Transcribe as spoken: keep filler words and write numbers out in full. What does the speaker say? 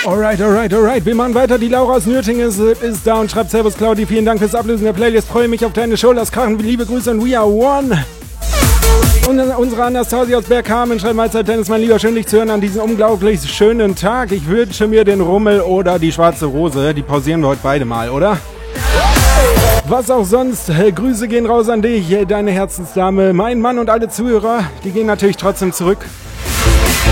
Alright, alright, alright. Wir machen weiter. Die Laura aus Nürtingen ist, ist da und schreibt Servus Claudi. Vielen Dank fürs Ablösen der Playlist. Freue mich auf deine Show. Lass krachen. Liebe Grüße und we are one. Und unsere Anastasia aus Berghamen schreibt Mahlzeit Dennis, mein Lieber, schön dich zu hören an diesem unglaublich schönen Tag. Ich wünsche mir den Rummel oder die schwarze Rose. Die pausieren wir heute beide mal, oder? Was auch sonst. Grüße gehen raus an dich, deine Herzensdame, mein Mann und alle Zuhörer. Die gehen natürlich trotzdem zurück.